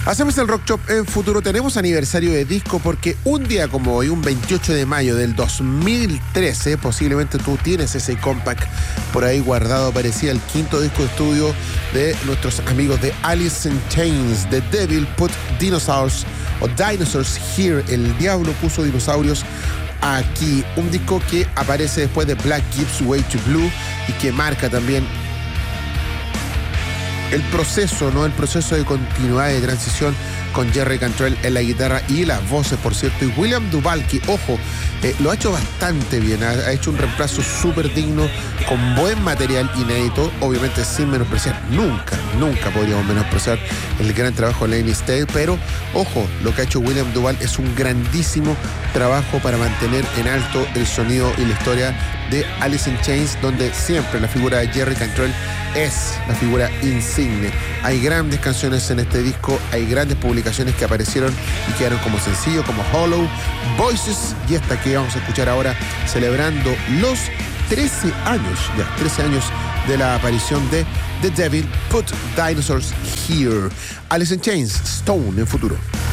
Hacemos el Rock Shop en futuro. Tenemos aniversario de disco porque un día como hoy, un 28 de mayo del 2013, posiblemente tú tienes ese compact por ahí guardado. Aparecía el quinto disco de estudio de nuestros amigos de Alice in Chains. The Devil Put Dinosaurs Here. El diablo puso dinosaurios aquí. Un disco que aparece después de Black Gives Way to Blue y que marca también el proceso, ¿no? El proceso de continuidad, de transición con Jerry Cantrell en la guitarra y las voces, por cierto. Y William Duvall, que, ojo, lo ha hecho bastante bien. Ha hecho un reemplazo súper digno, con buen material inédito. Obviamente sin menospreciar, nunca podríamos menospreciar el gran trabajo de Layne Staley. Pero, ojo, lo que ha hecho William Duvall es un grandísimo trabajo para mantener en alto el sonido y la historia de Alice in Chains, donde siempre la figura de Jerry Cantrell es la figura insigne. Hay grandes canciones en este disco, hay grandes publicaciones que aparecieron y quedaron como sencillo, como Hollow, Voices, y esta que vamos a escuchar ahora, celebrando los 13 años de la aparición de The Devil Put Dinosaurs Here. Alice in Chains, Stone en futuro.